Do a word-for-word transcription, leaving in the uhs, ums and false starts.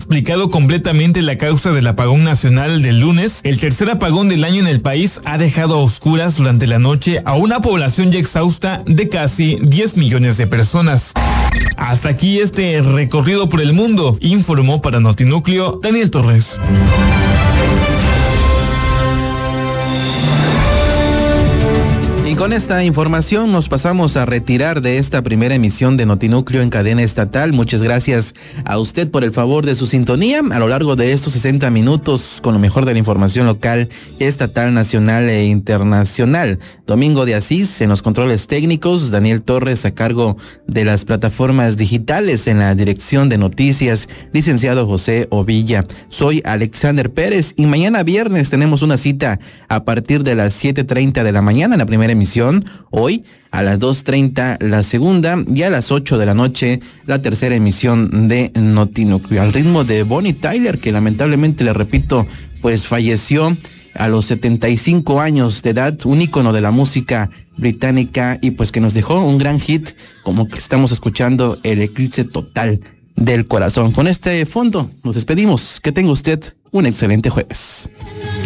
explicado completamente la causa del apagón nacional del lunes, el tercer apagón del año en el país ha dejado a oscuras durante la noche a una población ya exhausta de casi diez millones de personas. Hasta aquí este recorrido por el mundo, informó para Notinúcleo Daniel Torres. Y con esta información nos pasamos a retirar de esta primera emisión de Notinúcleo en cadena estatal. Muchas gracias a usted por el favor de su sintonía a lo largo de estos sesenta minutos con lo mejor de la información local, estatal, nacional e internacional. Domingo de Asís en los controles técnicos, Daniel Torres a cargo de las plataformas digitales, en la dirección de noticias, licenciado José Ovilla. Soy Alexander Pérez y mañana viernes tenemos una cita a partir de las siete treinta de la mañana en la primera emisión. Hoy a las dos treinta la segunda y a las ocho de la noche la tercera emisión de Notinúcleo. Al ritmo de Bonnie Tyler, que lamentablemente, le repito, pues falleció a los setenta y cinco años de edad, un ícono de la música británica y pues que nos dejó un gran hit como que estamos escuchando, El Eclipse Total del Corazón. Con este fondo nos despedimos. Que tenga usted un excelente jueves.